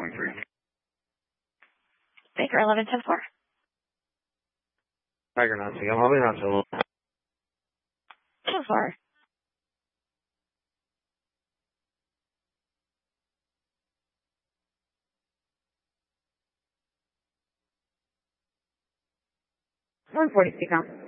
Baker 11-10-4. Tiger Nazi, I'm holding on to a little. 10-4. $140 count.